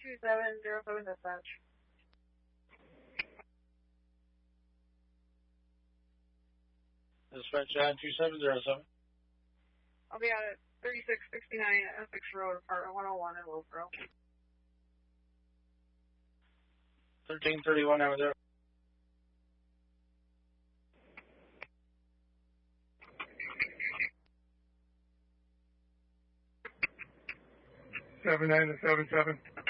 2707 dispatch. Dispatch 2707. I'll be out at 3669 Essex Road, apartment 101 in Willsboro. 1331 over there. Seven 9 to 7 7.